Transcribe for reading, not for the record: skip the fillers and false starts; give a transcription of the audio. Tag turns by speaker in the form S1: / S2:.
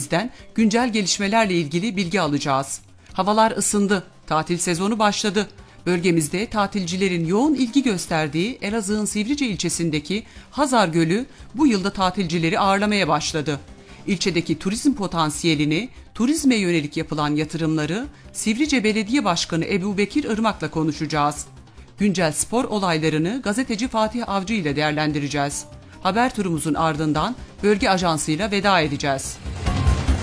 S1: bölgemizden güncel gelişmelerle ilgili bilgi alacağız. Havalar ısındı, tatil sezonu başladı. Bölgemizde tatilcilerin yoğun ilgi gösterdiği Elazığ'ın Sivrice ilçesindeki Hazar Gölü bu yılda tatilcileri ağırlamaya başladı. İlçedeki turizm potansiyelini, turizme yönelik yapılan yatırımları Sivrice Belediye Başkanı Ebubekir Irmak'la konuşacağız. Güncel spor olaylarını gazeteci Fatih Avcı ile değerlendireceğiz. Haber turumuzun ardından bölge ajansıyla veda edeceğiz.